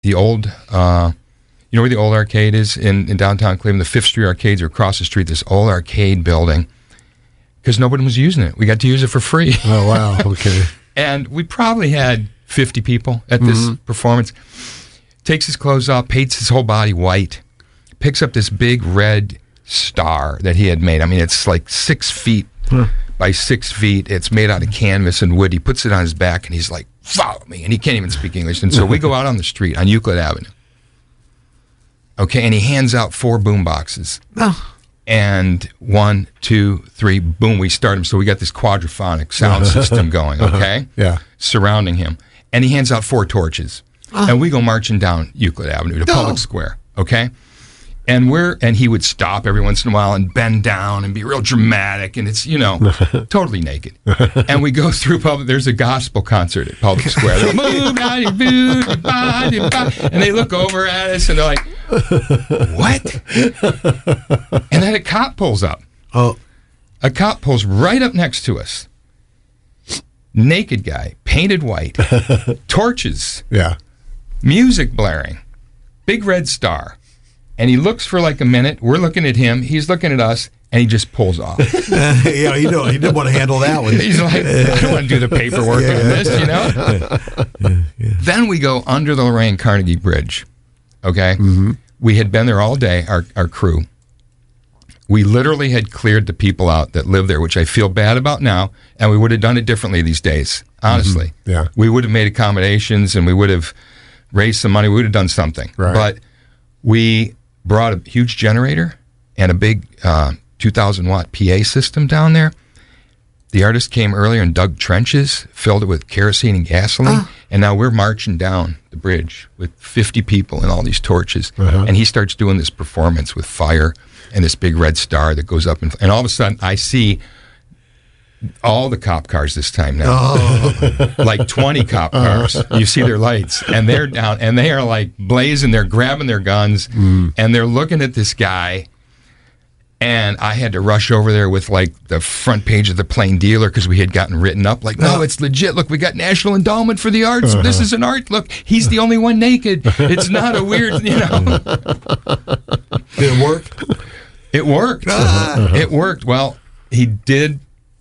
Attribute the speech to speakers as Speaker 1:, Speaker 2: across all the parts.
Speaker 1: the old, you know where the old arcade is in downtown Cleveland? The Fifth Street arcades are across the street, this old arcade building, because nobody was using it. We got to use it for free.
Speaker 2: Oh, wow. Okay.
Speaker 1: And we probably had 50 people at this performance. Takes his clothes off, paints his whole body white, picks up this big red star that he had made. I mean, it's like 6 feet by 6 feet. It's made out of canvas and wood. He puts it on his back, and he's like, follow me. And he can't even speak English. And so we go out on the street on Euclid Avenue. Okay, and he hands out 4 boom boxes. Oh. And 1, 2, 3, boom, we start him. So we got this quadraphonic sound system going, okay?
Speaker 2: Yeah.
Speaker 1: Surrounding him. And he hands out 4 torches. And we go marching down Euclid Avenue to Public Square, okay? And he would stop every once in a while and bend down and be real dramatic, and it's, totally naked. And we go through there's a gospel concert at Public Square. And they look over at us and they're like, what? And then a cop pulls up.
Speaker 2: Oh.
Speaker 1: A cop pulls right up next to us. Naked guy, painted white, torches.
Speaker 2: Yeah.
Speaker 1: Music blaring, big red star, and he looks for like a minute. We're looking at him. He's looking at us, and he just pulls off.
Speaker 2: Yeah, he didn't want to handle that one.
Speaker 1: He's like, I don't want to do the paperwork on this, Then we go under the Lorraine Carnegie Bridge, okay? Mm-hmm. We had been there all day, our crew. We literally had cleared the people out that live there, which I feel bad about now, and we would have done it differently these days, honestly.
Speaker 2: Mm-hmm. Yeah.
Speaker 1: We would have made accommodations, and we would have raised some money. We would have done something.
Speaker 2: Right.
Speaker 1: But we brought a huge generator and a big 2,000-watt PA system down there. The artist came earlier and dug trenches, filled it with kerosene and gasoline, and now we're marching down the bridge with 50 people and all these torches. And he starts doing this performance with fire and this big red star that goes up. And all of a sudden, I see all the cop cars this time now. Like 20 cop cars. You see their lights. And they're down, and they are like blazing. They're grabbing their guns, and they're looking at this guy. And I had to rush over there with like the front page of the Plain Dealer because we had gotten written up. Like, no, it's legit. Look, we got National Endowment for the Arts. This is an art. Look, he's the only one naked. It's not a weird,
Speaker 2: Did it work?
Speaker 1: It worked. It worked. Well, he did.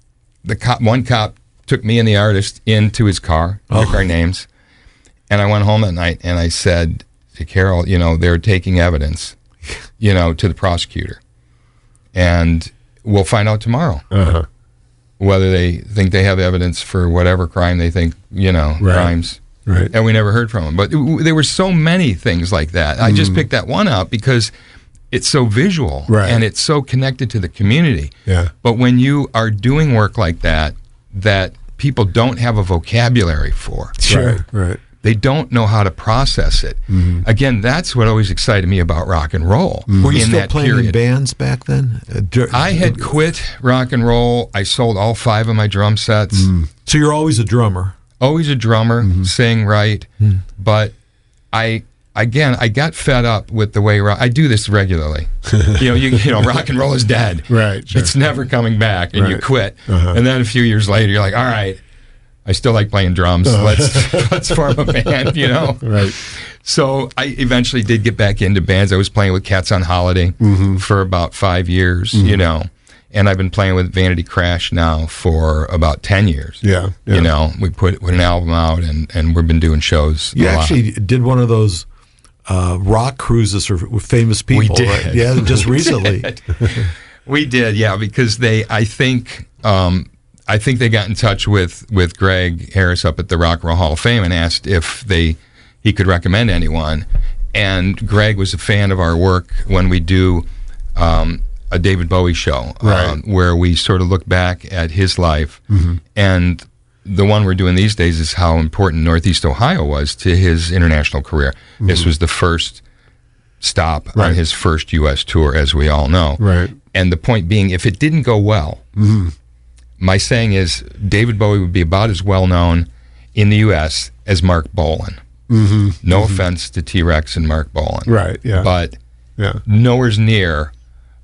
Speaker 1: One cop took me and the artist into his car, took our names, and I went home that night and I said to Carol, they're taking evidence, to the prosecutor. And we'll find out tomorrow whether they think they have evidence for whatever crime they think, crimes.
Speaker 2: Right.
Speaker 1: And we never heard from them. But there were so many things like that. I just picked that one out because it's so visual and it's so connected to the community.
Speaker 2: Yeah.
Speaker 1: But when you are doing work like that people don't have a vocabulary for.
Speaker 2: Sure. Right.
Speaker 1: They don't know how to process it. Again, that's what always excited me about rock and roll.
Speaker 2: Were you still playing in bands back then?
Speaker 1: I had quit rock and roll. I sold all 5 of my drum sets.
Speaker 2: So you're always a drummer?
Speaker 1: Always a drummer, sing, write. But I got fed up with the way I do this regularly. Rock and roll is dead.
Speaker 2: Right. Sure.
Speaker 1: It's never coming back, and you quit. And then a few years later, you're like, all right, I still like playing drums. Let's form a band,
Speaker 2: Right.
Speaker 1: So I eventually did get back into bands. I was playing with Cats on Holiday for about 5 years, and I've been playing with Vanity Crash now for about 10 years.
Speaker 2: Yeah.
Speaker 1: We put an album out, and we've been doing shows.
Speaker 2: You actually did one of those rock cruises with famous people.
Speaker 1: We did.
Speaker 2: Right? Yeah, just recently.
Speaker 1: We did, yeah, because I think they got in touch with Greg Harris up at the Rock and Roll Hall of Fame and asked if he could recommend anyone. And Greg was a fan of our work when we do a David Bowie show, where we sort of look back at his life. And the one we're doing these days is how important Northeast Ohio was to his international career. This was the first stop on his first U.S. tour, as we all know.
Speaker 2: Right.
Speaker 1: And the point being, if it didn't go well, my saying is David Bowie would be about as well known in the U.S. as Mark Bolan. No offense to T-Rex and Mark Bolan.
Speaker 2: Right, yeah.
Speaker 1: But nowhere near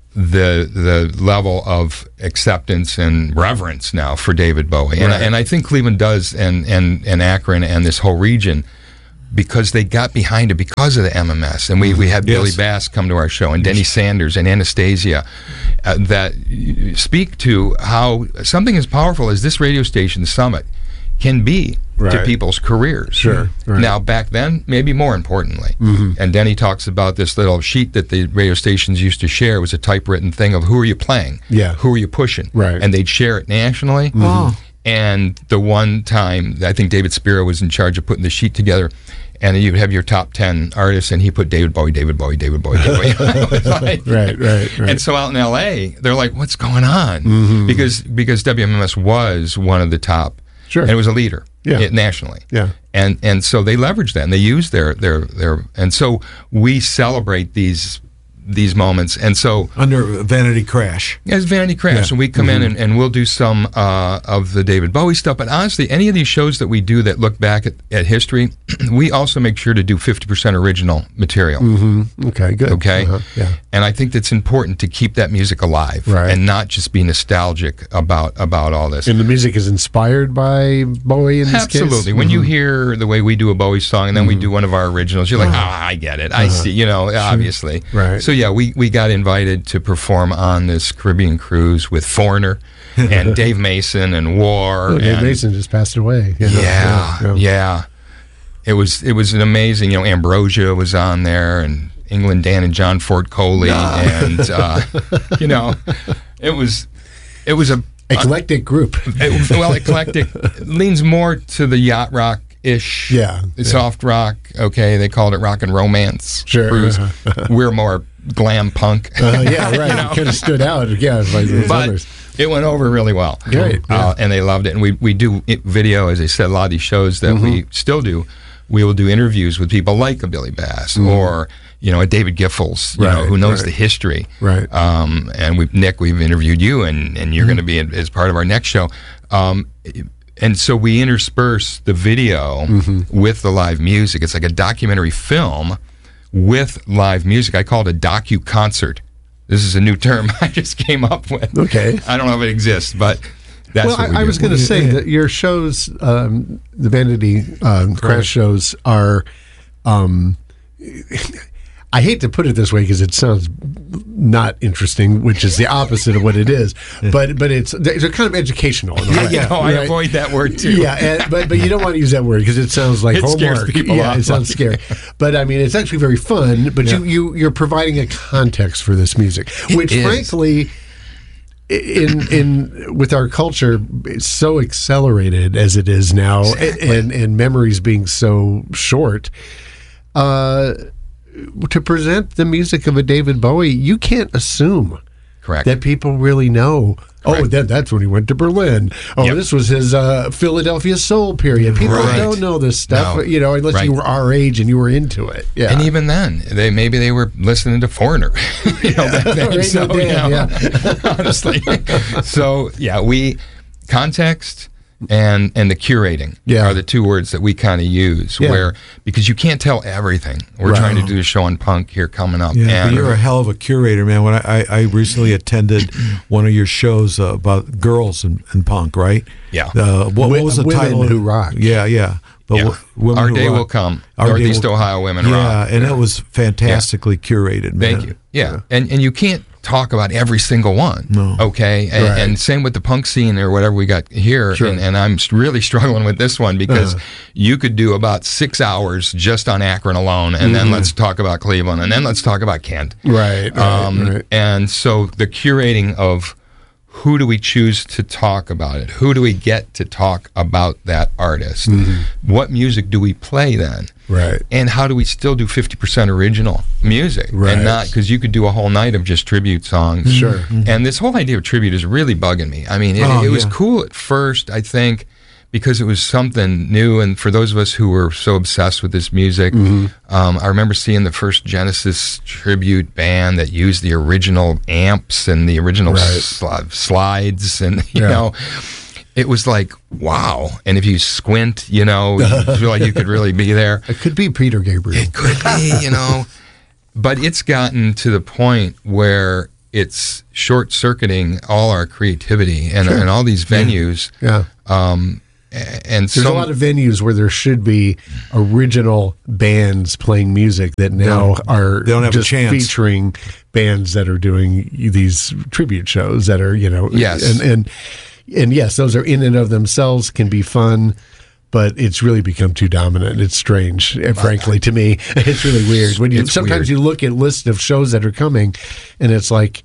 Speaker 1: the level of acceptance and reverence now for David Bowie. And I think Cleveland does, and Akron and this whole region because they got behind it because of the MMS. And we had Billy Bass come to our show, and Denny Sanders and Anastasia, that speak to how something as powerful as this radio station, Summit, can be to people's careers.
Speaker 3: Sure. Right.
Speaker 1: Now, back then, maybe more importantly, and Denny talks about this little sheet that the radio stations used to share. It was a typewritten thing of who are you playing?
Speaker 3: Yeah.
Speaker 1: Who are you pushing?
Speaker 3: Right.
Speaker 1: And they'd share it nationally. And the one time, I think David Spiro was in charge of putting the sheet together, and you'd have your top 10 artists, and he put David Bowie, David Bowie, David Bowie, David Bowie. Like,
Speaker 3: right.
Speaker 1: And so out in L.A., they're like, what's going on? Because WMMS was one of the top, and it was a leader nationally.
Speaker 3: Yeah.
Speaker 1: And so they leveraged that, and they used their and so we celebrate these moments. And so
Speaker 2: under Vanity Crash.
Speaker 1: Yeah, it's Vanity Crash. And we come in and we'll do some of the David Bowie stuff. But honestly, any of these shows that we do that look back at history, we also make sure to do 50% original material.
Speaker 3: Okay, good.
Speaker 1: Okay?
Speaker 3: Yeah.
Speaker 1: And I think that's important to keep that music alive and not just be nostalgic about all this.
Speaker 3: And the music is inspired by Bowie in this case?
Speaker 1: Absolutely. When you hear the way we do a Bowie song and then we do one of our originals, you're like, I get it. I see, obviously.
Speaker 3: Right.
Speaker 1: So yeah, we got invited to perform on this Caribbean cruise with Foreigner and Dave Mason and War.
Speaker 3: Dave Mason just passed away.
Speaker 1: Yeah. It was an amazing, Ambrosia was on there, and England Dan and John Ford Coley, and it was a
Speaker 3: eclectic group.
Speaker 1: Eclectic leans more to the yacht rock ish, soft rock. Okay, they called it rock and romance.
Speaker 3: Sure,
Speaker 1: cruise. We're more glam punk.
Speaker 3: Right. Kind of stood out. Yeah, like those
Speaker 1: but
Speaker 3: others.
Speaker 1: It went over really well.
Speaker 3: Great,
Speaker 1: and they loved it. And we do video, as I said, a lot of these shows that we still do. We will do interviews with people like a Billy Bass or a David Giffels, who knows the history.
Speaker 3: Right.
Speaker 1: And Nick, we've interviewed you, and you're going to be as part of our next show. And so we intersperse the video with the live music. It's like a documentary film with live music. I call it a docu-concert. This is a new term I just came up with.
Speaker 3: Okay.
Speaker 1: I don't know if it exists, but that's what we do.
Speaker 3: I was going to say that your shows, the Vanity Crash shows, are... I hate to put it this way because it sounds not interesting, which is the opposite of what it is. But it's kind of educational. In a way,
Speaker 1: I avoid that word too.
Speaker 3: Yeah, but you don't want to use that word because it sounds like homework.
Speaker 1: Scares people off.
Speaker 3: It sounds scary. But I mean, it's actually very fun. But you're providing a context for this music, which frankly, in with our culture, it's so accelerated as it is now, and memories being so short. To present the music of a David Bowie, you can't assume that people really know. Correct. Oh, that's when he went to Berlin. Oh, this was his Philadelphia soul period. People don't know this stuff, unless you were our age and you were into it. Yeah.
Speaker 1: And even then, maybe they were listening to Foreigner. Back then. So, honestly. So, we context and the curating are the two words that we kind of use because you can't tell everything. We're trying to do a show on punk here coming up.
Speaker 2: But you're a hell of a curator, man. When I recently attended one of your shows about girls and punk, right?
Speaker 1: Yeah.
Speaker 2: What was the title?
Speaker 3: Women Who Rock.
Speaker 2: Yeah. But
Speaker 1: Our Day Will Come. Northeast Ohio Women Rock.
Speaker 2: And it was fantastically curated, man.
Speaker 1: Thank you. Yeah. And you can't talk about every single one.
Speaker 2: No.
Speaker 1: Okay. And same with the punk scene or whatever we got here.
Speaker 3: Sure.
Speaker 1: And I'm really struggling with this one because you could do about 6 hours just on Akron alone, and then let's talk about Cleveland, and then let's talk about Kent.
Speaker 3: Right.
Speaker 1: And so the curating of who do we choose to talk about it? Who do we get to talk about that artist? What music do we play then?
Speaker 3: Right.
Speaker 1: And how do we still do 50% original music?
Speaker 3: Right.
Speaker 1: And not, because you could do a whole night of just tribute songs.
Speaker 3: Sure.
Speaker 1: And this whole idea of tribute is really bugging me. I mean, it was cool at first, I think, because it was something new. And for those of us who were so obsessed with this music, I remember seeing the first Genesis tribute band that used the original amps and the original slides. And, you know, it was like, wow. And if you squint, you feel like you could really be there.
Speaker 3: It could be Peter Gabriel.
Speaker 1: It could be, But it's gotten to the point where it's short-circuiting all our creativity and all these venues.
Speaker 3: Yeah.
Speaker 1: And
Speaker 3: there's a lot of venues where there should be original bands playing music that now are
Speaker 2: they don't have
Speaker 3: just
Speaker 2: a chance.
Speaker 3: featuring bands that are doing these tribute shows that are,
Speaker 1: Yes.
Speaker 3: and yes, those are in and of themselves can be fun, but it's really become too dominant. It's strange, frankly, to me. It's really weird. When sometimes you look at lists of shows that are coming, and it's like,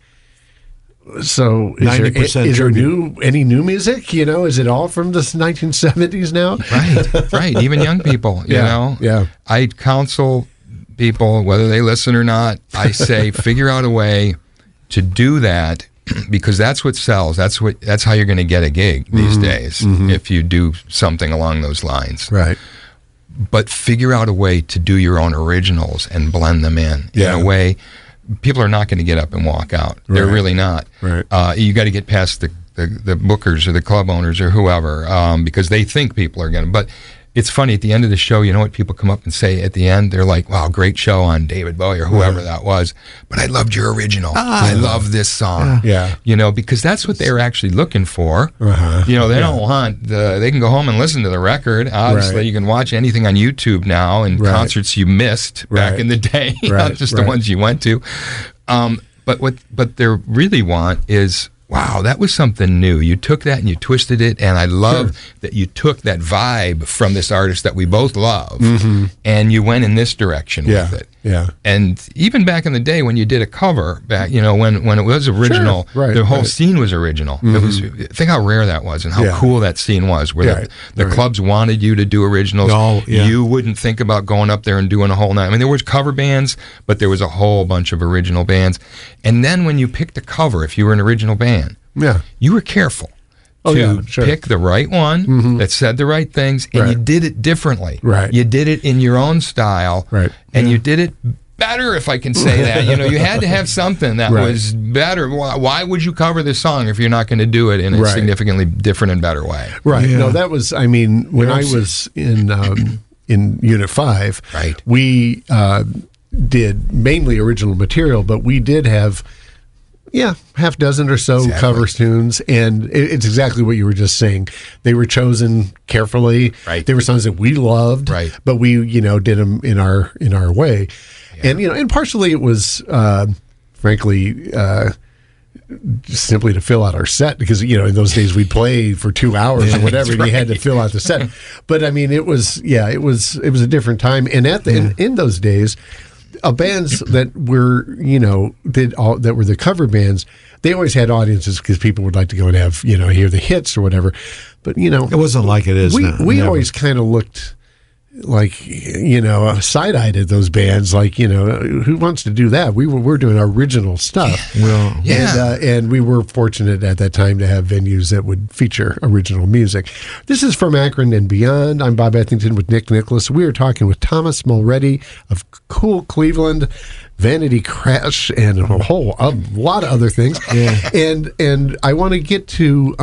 Speaker 3: so is there any new music? Is it all from the 1970s now?
Speaker 1: Right. Even young people, you know.
Speaker 3: Yeah.
Speaker 1: I counsel people, whether they listen or not, I say figure out a way to do that, because that's what sells. That's how you're going to get a gig these days, if you do something along those lines.
Speaker 3: Right.
Speaker 1: But figure out a way to do your own originals and blend them in a way. People are not going to get up and walk out. They're really not.
Speaker 3: Right.
Speaker 1: You got to get past the bookers or the club owners or whoever, because they think people are going to. But it's funny, at the end of the show, you know what people come up and say at the end? They're like, wow, great show on David Bowie or whoever that was, but I loved your original. I love this song.
Speaker 3: Yeah.
Speaker 1: Because that's what they're actually looking for. They don't want they can go home and listen to the record. Obviously, you can watch anything on YouTube now and concerts you missed back in the day, not just the ones you went to. But what they really want is, wow, that was something new. You took that and you twisted it, and I love that you took that vibe from this artist that we both love, and you went in this direction with it.
Speaker 3: Yeah.
Speaker 1: And even back in the day when you did a cover, back when it was original, the whole scene was original. It was, think how rare that was and how cool that scene was, where the clubs wanted you to do originals. You wouldn't think about going up there and doing a whole night. I mean, there was cover bands, but there was a whole bunch of original bands. And then when you picked a cover, if you were an original band, you were careful to pick the right one that said the right things, and you did it differently. You did it in your own style, and you did it better, if I can say that. You had to have something that was better. Why would you cover this song if you're not going to do it in a significantly different and better way?
Speaker 3: No, that was, when I was in Unit 5, we did mainly original material, but we did have half dozen or so cover tunes, and it's exactly what you were just saying. They were chosen carefully. They were songs that we loved, but we, did them in our way. And and partially it was, frankly, just simply to fill out our set, because in those days we'd play for 2 hours or whatever, and you had to fill out the set. But it was a different time, and in those days, bands that were that were the cover bands, they always had audiences because people would like to go and have hear the hits or whatever. But it
Speaker 2: wasn't like it is now.
Speaker 3: We always kind of looked like side-eyed at those bands, like who wants to do that? We're doing our original stuff. And we were fortunate at that time to have venues that would feature original music. This is From Akron and Beyond. I'm Bob Ethington with Nick Nicholas. We are talking with Thomas Mulready of Cool Cleveland, Vanity Crash, and a lot of other things. And I want to get to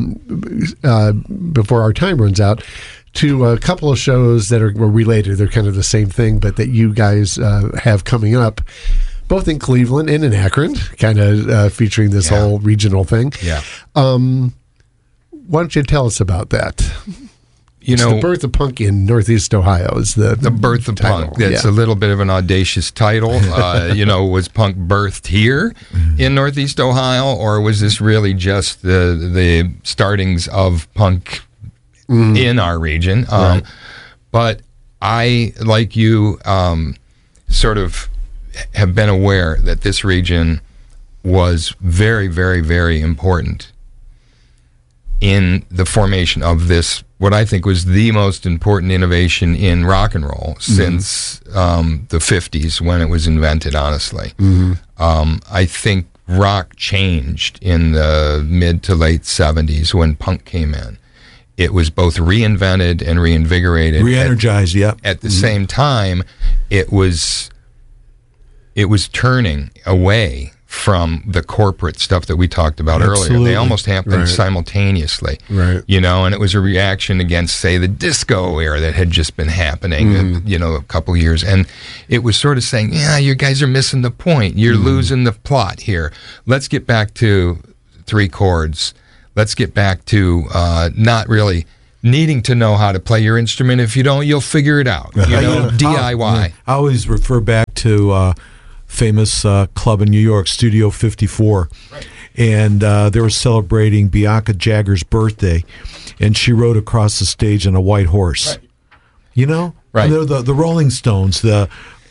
Speaker 3: before our time runs out, to a couple of shows that were related. They're kind of the same thing, but that you guys have coming up, both in Cleveland and in Akron, kind of featuring this whole regional thing. Why don't you tell us about that? It's the Birth of Punk in Northeast Ohio is the
Speaker 1: Birth of
Speaker 3: title.
Speaker 1: Punk. That's a little bit of an audacious title. Was punk birthed here in Northeast Ohio, or was this really just the startings of punk in our region? But I, like you, sort of have been aware that this region was very, very, very important in the formation of this, what I think was the most important innovation in rock and roll since the 50s, when it was invented, honestly. I think rock changed in the mid to late 70s when punk came in. It was both reinvented and reinvigorated.
Speaker 2: Re-energized,
Speaker 1: At the same time, it was turning away from the corporate stuff that we talked about earlier. They almost happened simultaneously. And it was a reaction against, say, the disco era that had just been happening, a couple of years. And it was sort of saying, you guys are missing the point. You're losing the plot here. Let's get back to 3 chords. Let's get back to not really needing to know how to play your instrument. If you don't, you'll figure it out. DIY.
Speaker 2: I always refer back to famous club in New York, Studio 54.
Speaker 1: Right.
Speaker 2: And they were celebrating Bianca Jagger's birthday, and she rode across the stage on a white horse.
Speaker 1: Right.
Speaker 2: You know?
Speaker 1: Right.
Speaker 2: And they're the Rolling Stones, the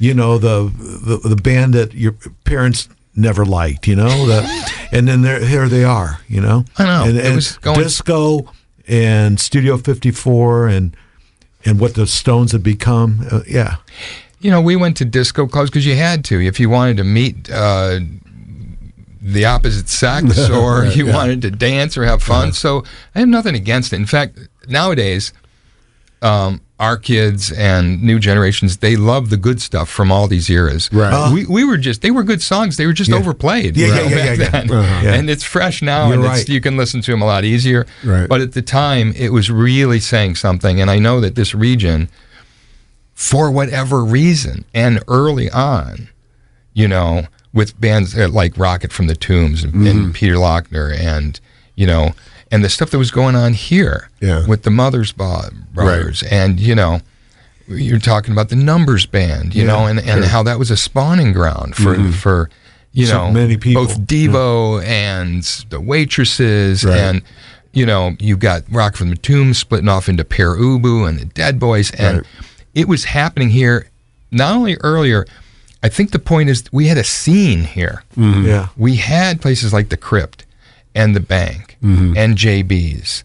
Speaker 2: band that your parents never liked, and then here they are,
Speaker 1: I know.
Speaker 2: And
Speaker 1: it was going
Speaker 2: disco and Studio 54 and what the Stones had become.
Speaker 1: We went to disco clubs because you had to. If you wanted to meet the opposite sex or you wanted to dance or have fun. So I have nothing against it. In fact, nowadays, our kids and new generations, they love the good stuff from all these eras.
Speaker 3: Right.
Speaker 1: They were good songs. They were just overplayed. Back then. And it's fresh now, and you can listen to them a lot easier.
Speaker 3: Right.
Speaker 1: But at the time, it was really saying something. And I know that this region, for whatever reason, and early on, with bands like Rocket from the Tombs and Peter Lochner and, and the stuff that was going on here with the Mothers Brothers. Right. And, you're talking about the Numbers Band, and how that was a spawning ground for
Speaker 2: so many people.
Speaker 1: Both Devo and the Waitresses.
Speaker 3: Right.
Speaker 1: And, you've got Rocket from the Tombs splitting off into Pere Ubu and the Dead Boys. And it was happening here not only earlier. I think the point is we had a scene here.
Speaker 3: Mm-hmm.
Speaker 2: Yeah.
Speaker 1: We had places like the Crypt and the Bank and JB's,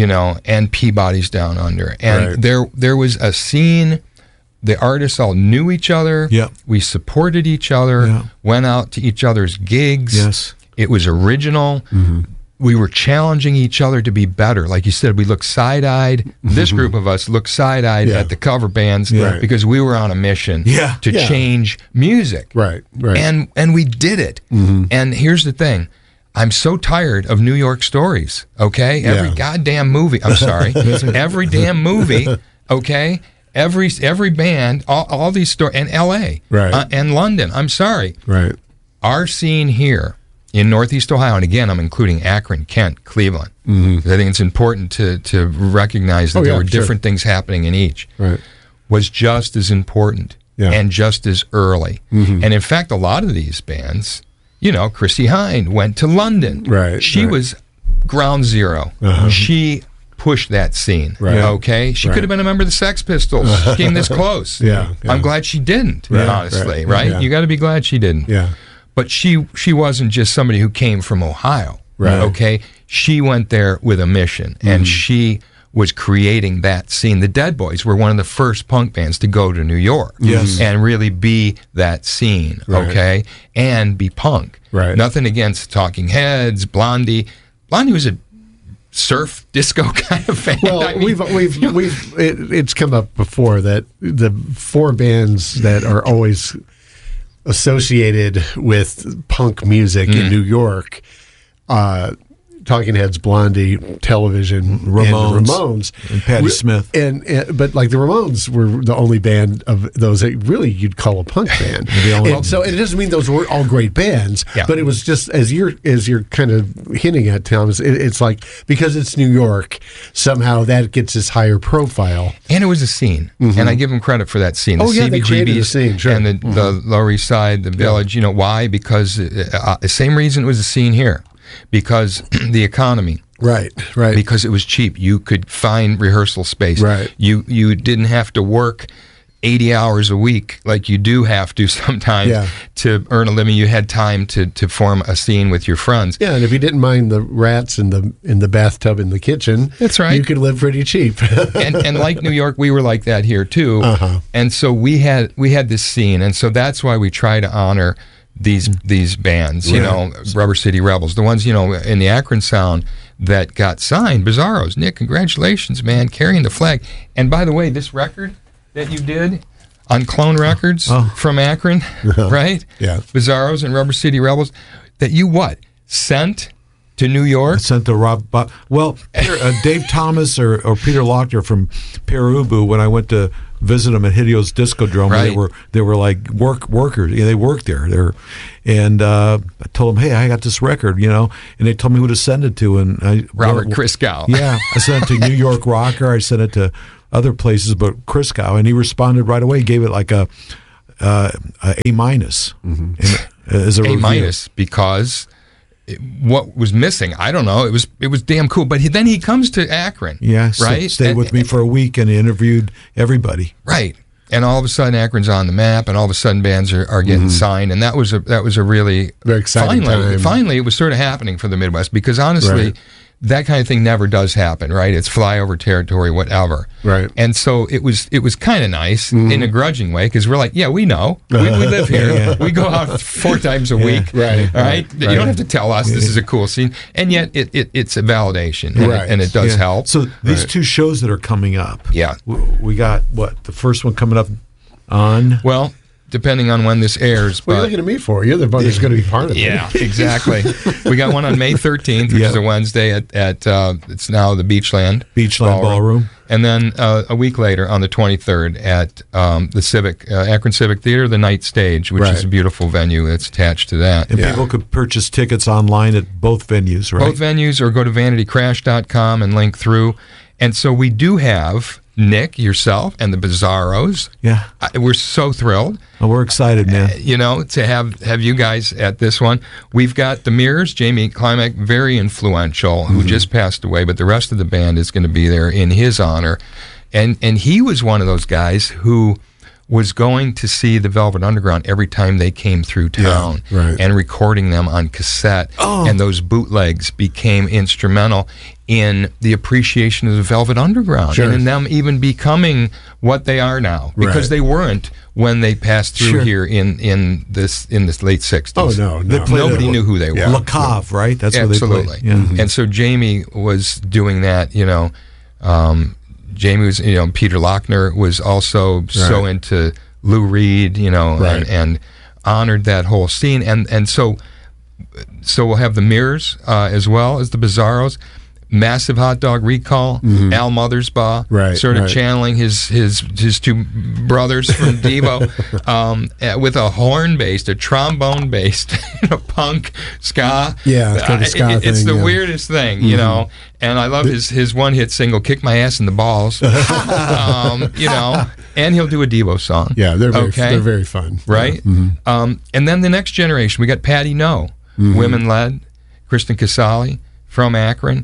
Speaker 1: and Peabody's Down Under. And there was a scene. The artists all knew each other.
Speaker 2: Yep.
Speaker 1: We supported each other, went out to each other's gigs.
Speaker 2: Yes.
Speaker 1: It was original. Mm-hmm. We were challenging each other to be better. Like you said, we looked side-eyed. This group of us looked side-eyed at the cover bands because we were on a mission to change music.
Speaker 3: Right.
Speaker 1: And we did it. Mm-hmm. And here's the thing. I'm so tired of New York stories, okay? Every goddamn movie. I'm sorry. Every damn movie, okay? Every band, all these stories, and L.A. And London. I'm sorry.
Speaker 3: Right.
Speaker 1: Our scene here in Northeast Ohio, and again, I'm including Akron, Kent, Cleveland. Mm-hmm. I think it's important to recognize that there were different things happening in each.
Speaker 3: Right.
Speaker 1: Was just as important and just as early. Mm-hmm. And in fact, a lot of these bands, Chrissie Hynde went to London.
Speaker 3: Right.
Speaker 1: She was ground zero. Uh-huh. She pushed that scene. Right. Okay? She could have been a member of the Sex Pistols. She came this close. I'm glad she didn't, honestly, right?
Speaker 3: Yeah.
Speaker 1: You got to be glad she didn't.
Speaker 3: Yeah.
Speaker 1: But she wasn't just somebody who came from Ohio, okay? She went there with a mission, and she was creating that scene. The Dead Boys were one of the first punk bands to go to New York and really be that scene, okay? And be punk.
Speaker 3: Right.
Speaker 1: Nothing against Talking Heads, Blondie. Blondie was a surf disco kind of band.
Speaker 3: Well, it's come up before that the four bands that are always associated with punk music in New York, Talking Heads, Blondie, Television, Ramones,
Speaker 2: and Patti Smith.
Speaker 3: But like the Ramones were the only band of those that really you'd call a punk band. And so it doesn't mean those were all great bands, but it was just as you're kind of hinting at, Thomas. It's like because it's New York, somehow that gets this higher profile.
Speaker 1: And it was a scene, and I give them credit for that scene. The
Speaker 3: they created a scene,
Speaker 1: and the Lower East Side, the Village. Why? Because the same reason it was a scene here. Because the economy.
Speaker 3: Right.
Speaker 1: Because it was cheap. You could find rehearsal space.
Speaker 3: Right.
Speaker 1: You didn't have to work 80 hours a week like you do have to sometimes to earn a living. You had time to form a scene with your friends.
Speaker 3: Yeah, and if you didn't mind the rats in the bathtub in the kitchen,
Speaker 1: that's right.
Speaker 3: You could live pretty cheap.
Speaker 1: and like New York, we were like that here too. Uh-huh. And so we had this scene, and so that's why we try to honor these bands, Rubber City Rebels, the ones, in the Akron sound that got signed. Bizarros. Nick, congratulations, man, carrying the flag. And by the way, this record that you did on Clone Records from Akron, right?
Speaker 3: Yeah.
Speaker 1: Bizarros and Rubber City Rebels, that you sent to New York?
Speaker 2: I sent to Rob. Dave Thomas or Peter Lochner from Pere Ubu, when I went to visit them at Hidio's Disco Dome.
Speaker 1: Right.
Speaker 2: Where they were like workers. Yeah, they worked there. And I told them, hey, I got this record, and they told me who to send it to. And
Speaker 1: Robert Christgau.
Speaker 2: Yeah, I sent it to New York Rocker. I sent it to other places, but Christgau, and he responded right away. He gave it like a A-, as a
Speaker 1: A-,
Speaker 2: review.
Speaker 1: because what was missing, I don't know. It was damn cool. But then he comes to Akron.
Speaker 2: Yeah,
Speaker 1: right.
Speaker 2: Stayed with me for a week and interviewed everybody.
Speaker 1: Right. And all of a sudden, Akron's on the map, and all of a sudden, bands are getting signed, and that was a really
Speaker 3: very exciting time.
Speaker 1: Finally, it was sort of happening for the Midwest, because honestly, that kind of thing never does happen, right? It's flyover territory, whatever.
Speaker 3: Right.
Speaker 1: And so it was kind of nice in a grudging way, because we're like, yeah, we know. We live here.
Speaker 2: Yeah.
Speaker 1: We go out 4 times a week.
Speaker 3: Right.
Speaker 1: All right. You don't have to tell us this is a cool scene. And yet it's a validation, and it does help.
Speaker 2: So these 2 shows that are coming up.
Speaker 1: Yeah.
Speaker 2: We got, the first one coming up on?
Speaker 1: Well, depending on when this airs.
Speaker 3: What are you looking at me for? You're the one that's going to be part of it.
Speaker 1: Yeah, exactly. We got one on May 13th, which is a Wednesday at it's now the Beachland
Speaker 2: Ballroom.
Speaker 1: And then a week later on the 23rd at the Akron Civic Theater, the Night Stage, which is a beautiful venue that's attached to that.
Speaker 2: And people could purchase tickets online at both venues, right?
Speaker 1: Both venues, or go to vanitycrash.com and link through. And so we do have Nick, yourself, and the Bizarros.
Speaker 2: Yeah.
Speaker 1: We're so thrilled.
Speaker 2: Oh, we're excited, man.
Speaker 1: To have you guys at this one. We've got the Mirrors, Jamie Klimek, very influential, who just passed away, but the rest of the band is going to be there in his honor. And he was one of those guys who was going to see the Velvet Underground every time they came through town, and recording them on cassette. And those bootlegs became instrumental in the appreciation of the Velvet Underground, and in them even becoming what they are now, because they weren't when they passed through here in this late 60s.
Speaker 3: Oh, no.
Speaker 1: Nobody knew who they were.
Speaker 2: La Cave, right? That's where they played.
Speaker 1: Yeah. And so Jamie was doing that, Jamie was, Peter Lochner was also so into Lou Reed, and honored that whole scene. And so we'll have the Mirrors as well as the Bizarros. Massive Hot Dog Recall, Al Mothersbaugh, sort of channeling his 2 brothers from Devo, with a horn-based, a trombone-based, punk, ska.
Speaker 3: Yeah, it's kind of ska thing.
Speaker 1: It's the weirdest thing, And I love his one-hit single, "Kick My Ass in the Balls," and he'll do a Devo song.
Speaker 3: Yeah, they're very fun,
Speaker 1: right? And then the next generation, we got Patty No, women-led, Kristen Casale from Akron,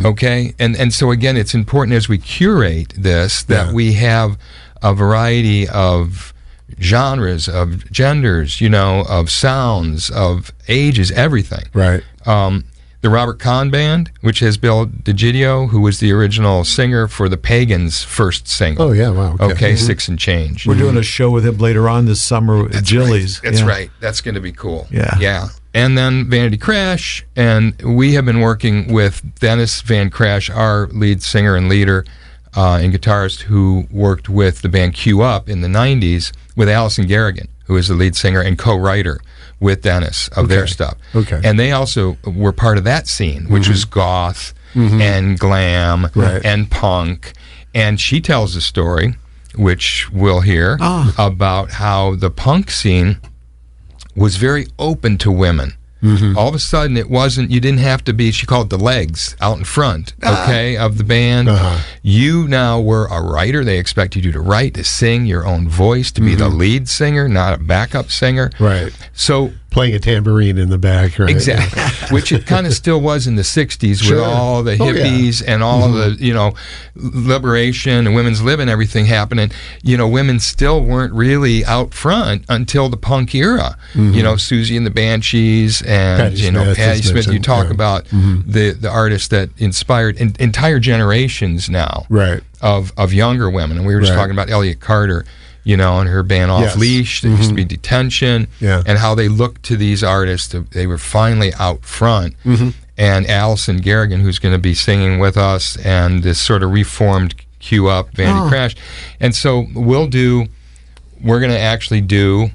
Speaker 1: and so again, it's important as we curate this that we have a variety of genres, of genders, of sounds, of ages, everything.
Speaker 3: Right.
Speaker 1: The Robert Kahn Band, which has Bill DiGidio, who was the original singer for the Pagans' first single.
Speaker 3: Oh, yeah, wow.
Speaker 1: Okay, 6 and Change.
Speaker 2: We're doing a show with him later on this summer at Jilly's.
Speaker 1: That's right. That's going to be cool.
Speaker 2: Yeah.
Speaker 1: And then Vanity Crash, and we have been working with Dennis Van Crash, our lead singer and leader and guitarist, who worked with the band Q Up in the 90s, with Allison Garrigan, who is the lead singer and co-writer with Dennis of their stuff.
Speaker 3: Okay.
Speaker 1: And they also were part of that scene, which was goth and glam and punk. And she tells a story, which we'll hear, about how the punk scene was very open to women. All of a sudden, it wasn't, you didn't have to be, she called it the legs out in front, of the band. You now were a writer. They expected you to write, to sing your own voice, to be the lead singer, not a backup singer.
Speaker 3: Right.
Speaker 1: So
Speaker 3: playing a tambourine in the back, right?
Speaker 1: Exactly. Which it kind of still was in the 60s with all the hippies and all of the, liberation and women's lib and everything happening. Women still weren't really out front until the punk era. Susie and the Banshees and, Patti Smith. You talk about the artists that inspired entire generations now of younger women. And we were just talking about Elliot Carter, and her band Off Leash. There used to be Detention, and how they looked to these artists. They were finally out front. And Allison Garrigan, who's going to be singing with us, and this sort of reformed Q Up, Vanity Crash. And so we're going to actually do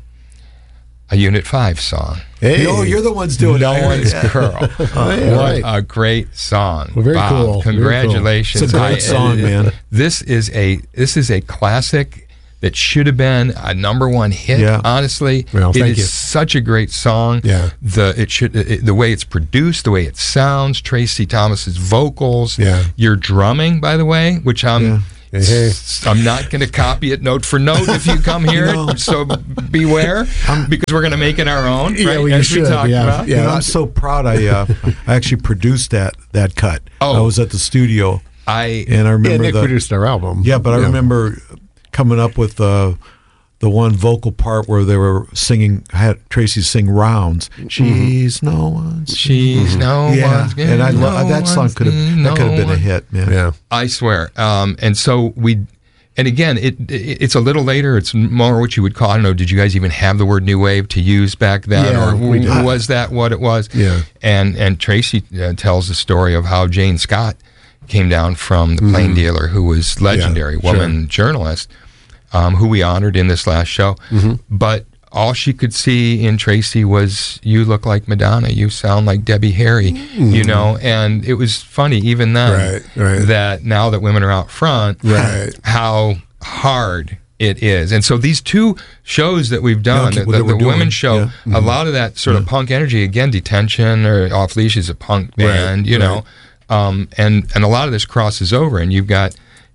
Speaker 1: a Unit 5 song.
Speaker 2: Hey. No, you're the ones doing it.
Speaker 1: No One's Girl. What a great song.
Speaker 3: Well, very
Speaker 1: Bob,
Speaker 3: cool.
Speaker 1: Congratulations.
Speaker 2: It's a great song, man.
Speaker 1: This is a classic that should have been a #1 hit.
Speaker 2: Yeah.
Speaker 1: Honestly,
Speaker 3: Well,
Speaker 1: it
Speaker 3: thank you.
Speaker 1: is such a great song.
Speaker 3: Yeah.
Speaker 1: The way it's produced, the way it sounds, Tracy Thomas's vocals,
Speaker 3: Yeah.
Speaker 1: your drumming, by the way, which I'm not going to copy it note for note if you come here. So beware, because we're going to make it our own.
Speaker 3: Yeah,
Speaker 1: right?
Speaker 3: well, you
Speaker 1: As we
Speaker 3: should,
Speaker 1: talked
Speaker 3: yeah.
Speaker 1: about.
Speaker 2: You know, I'm so proud. I actually produced that cut.
Speaker 1: Oh.
Speaker 2: I was at the studio, and I remember
Speaker 3: Nick produced our album.
Speaker 2: Yeah, but I remember coming up with the one vocal part where they were singing. I had Tracy sing "Rounds." She's no one's.
Speaker 1: She's no one's.
Speaker 2: And I love that song. Could have been a hit, man.
Speaker 3: Yeah.
Speaker 1: I swear. And so and again, it's a little later. It's more what you would call, I don't know, did you guys even have the word new wave to use back then?
Speaker 3: Yeah, we did.
Speaker 1: Or was that what it was?
Speaker 3: Yeah.
Speaker 1: And Tracy tells the story of how Jane Scott came down from the Plain Dealer, who was legendary woman journalist, who we honored in this last show. But all she could see in Tracy was, you look like Madonna, you sound like Debbie Harry, you know, and it was funny even then that now that women are out front, how hard it is. And so these two shows that we've done, the women's show, a lot of that sort of punk energy, again, Detention or Off Leash is a punk band, you know, and a lot of this crosses over, and you've got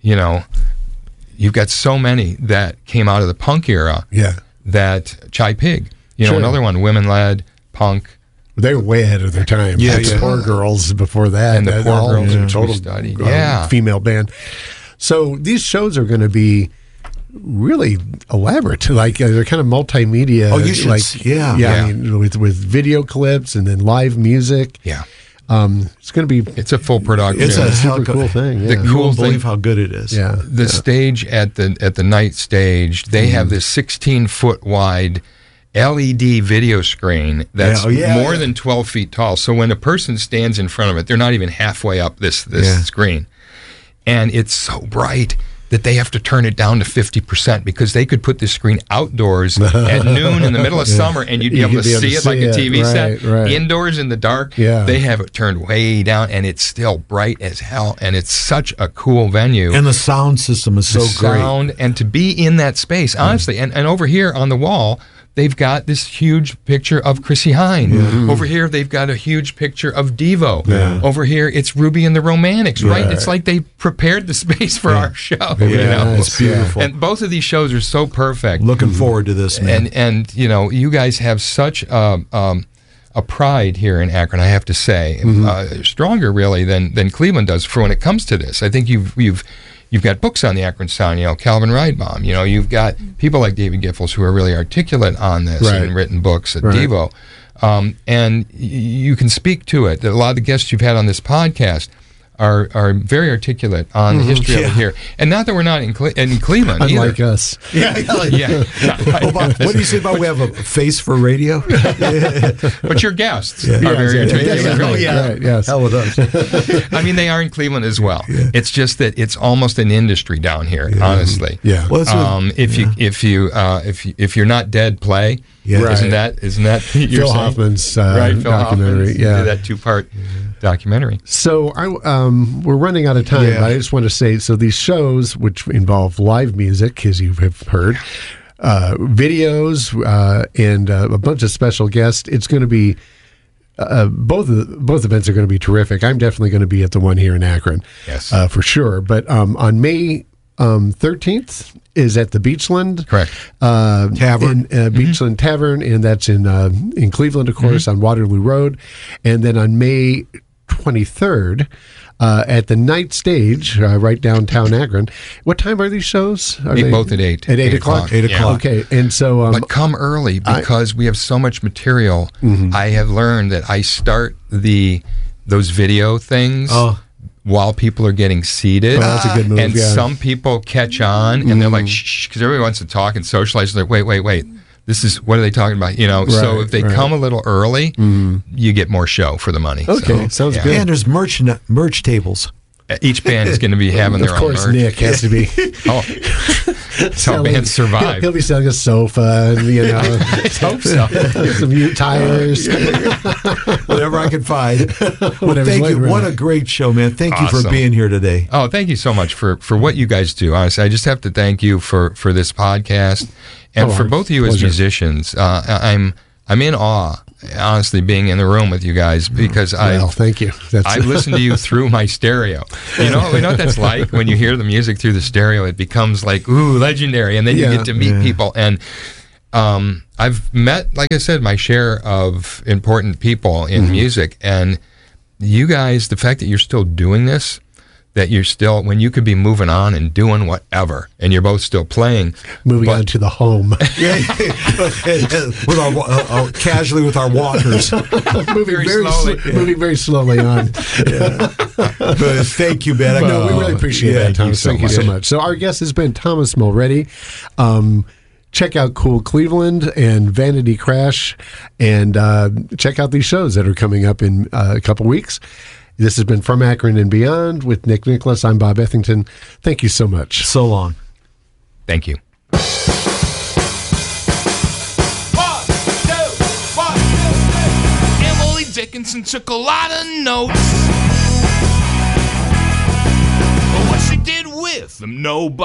Speaker 1: so many that came out of the punk era. That Chai Pig, another one, women-led punk.
Speaker 3: They were way ahead of their time. The Poor Girls before that.
Speaker 1: And the Poor Girls
Speaker 3: were total
Speaker 1: studied.
Speaker 3: female band. So these shows are going to be really elaborate. Like they're kind of multimedia.
Speaker 2: Oh, you should.
Speaker 3: I mean, with video clips and then live music.
Speaker 1: Yeah.
Speaker 3: It's going to be.
Speaker 1: It's a full production.
Speaker 3: It's a super cool thing. Yeah.
Speaker 1: The cool
Speaker 2: you won't
Speaker 1: thing,
Speaker 2: believe how good it is.
Speaker 3: Yeah.
Speaker 1: The stage at the night stage, they have this 16-foot wide LED video screen that's more than 12 feet tall. So when a person stands in front of it, they're not even halfway up this screen, and it's so bright that they have to turn it down to 50% because they could put this screen outdoors at noon in the middle of summer and you'd be able to see it like a TV set. Indoors in the dark, they have it turned way down and it's still bright as hell, and it's such a cool venue.
Speaker 2: And the sound system is so great.
Speaker 1: And to be in that space, honestly, and over here on the wall, they've got this huge picture of Chrissie Hynde. Over here, they've got a huge picture of Devo. Over here, it's Ruby and the Romantics, right? It's like they prepared the space for our show.
Speaker 2: It's beautiful.
Speaker 1: And both of these shows are so perfect.
Speaker 2: Looking forward to this, man.
Speaker 1: And you guys have such a pride here in Akron, I have to say, stronger really than Cleveland does for when it comes to this. I think you've got books on the Akron Sound, Calvin Ridebaum. You've got people like David Giffels who are really articulate on this and written books at Devo. And you can speak to it. A lot of the guests you've had on this podcast are very articulate on the history of it here. And not that we're not in Cleveland
Speaker 3: Unlike
Speaker 1: either.
Speaker 3: us.
Speaker 2: What do you say about we have a face for radio?
Speaker 1: But your guests are very articulate.
Speaker 2: Hell with us.
Speaker 1: I mean, they are in Cleveland as well. It's just that it's almost an industry down here, honestly.
Speaker 2: Well,
Speaker 1: if you're not dead, play. Isn't that
Speaker 3: Phil Hoffman's
Speaker 1: Phil
Speaker 3: documentary?
Speaker 1: Hoffman's did that 2-part documentary.
Speaker 3: So we're running out of time, but I just want to say, so these shows, which involve live music, as you have heard, videos, and a bunch of special guests, it's going to be both events are going to be terrific. I'm definitely going to be at the one here in Akron, for sure. But on May 13th is at the Beachland
Speaker 2: Tavern,
Speaker 3: Beachland Tavern, and that's in Cleveland, of course, on Waterloo Road. And then on May 23rd at the Night Stage, right downtown Akron. What time are these shows? Are they
Speaker 1: both at 8?
Speaker 3: At 8 o'clock?
Speaker 2: 8 o'clock.
Speaker 3: Okay, and so...
Speaker 1: but come early because we have so much material. I have learned that I start those video things... while people are getting seated.
Speaker 3: That's a good move,
Speaker 1: and some people catch on, and they're like, shh, because everybody wants to talk and socialize. They're like, wait. What are they talking about? So if they come a little early, you get more show for the money.
Speaker 3: Okay, sounds good.
Speaker 2: And there's merch tables.
Speaker 1: Each band is going to be having their own merch.
Speaker 3: Of course, Nick has to be.
Speaker 1: Oh, that's how bands survive.
Speaker 3: He'll be selling a sofa and,
Speaker 1: I hope so.
Speaker 3: some mute tires.
Speaker 2: Whatever I can find. Well, thank you. What a great show, man. Thank you for being here today.
Speaker 1: Oh, thank you so much for what you guys do. Honestly, I just have to thank you for this podcast and for both of you as musicians. I'm in awe, honestly, being in the room with you guys because
Speaker 3: thank you.
Speaker 1: I listen to you through my stereo. You know what that's like when you hear the music through the stereo. It becomes like legendary, and then you get to meet people. And I've met, like I said, my share of important people in music, and you guys, the fact that you're still doing this. That you're still, when you could be moving on and doing whatever, and you're both still playing.
Speaker 3: Moving on to the home.
Speaker 2: With our casually with our walkers.
Speaker 3: Moving very slowly on.
Speaker 2: But thank you, Ben.
Speaker 3: No, we really appreciate that, Thomas. Thank you so much. So our guest has been Thomas Mulready. Check out Cool Cleveland and Vanity Crash, and check out these shows that are coming up in a couple weeks. This has been From Akron and Beyond with Nick Nicholas. I'm Bob Ethington. Thank you so much.
Speaker 2: So long.
Speaker 1: Thank you.
Speaker 4: 1, 2, 1, 2, 3. Emily Dickinson took a lot of notes, but what she did with them, nobody